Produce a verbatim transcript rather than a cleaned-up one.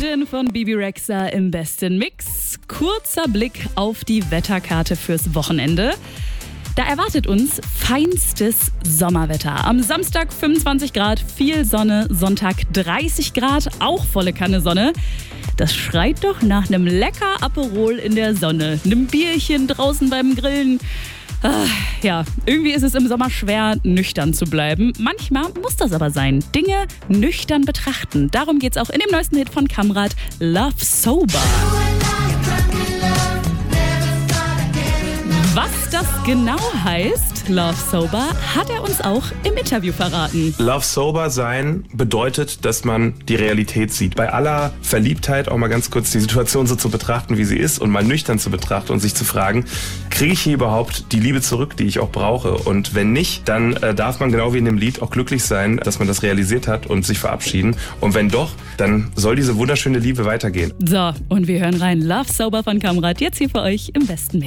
Imagine von Bebe Rexha im besten Mix. Kurzer Blick auf die Wetterkarte fürs Wochenende. Da erwartet uns feinstes Sommerwetter. Am Samstag fünfundzwanzig Grad, viel Sonne, Sonntag dreißig Grad, auch volle Kanne Sonne. Das schreit doch nach einem lecker Aperol in der Sonne, einem Bierchen draußen beim Grillen. Ah, ja, irgendwie ist es im Sommer schwer, nüchtern zu bleiben. Manchmal muss das aber sein. Dinge nüchtern betrachten. Darum geht's auch in dem neuesten Hit von Kamrat, Love Sober. Was das genau heißt, Love Sober, hat er uns auch im Interview verraten. Love Sober sein bedeutet, dass man die Realität sieht. Bei aller Verliebtheit auch mal ganz kurz die Situation so zu betrachten, wie sie ist und mal nüchtern zu betrachten und sich zu fragen, kriege ich hier überhaupt die Liebe zurück, die ich auch brauche? Und wenn nicht, dann äh, darf man genau wie in dem Lied auch glücklich sein, dass man das realisiert hat und sich verabschieden. Und wenn doch, dann soll diese wunderschöne Liebe weitergehen. So, und wir hören rein. Love Sober von Kamrat, jetzt hier für euch im besten Mix.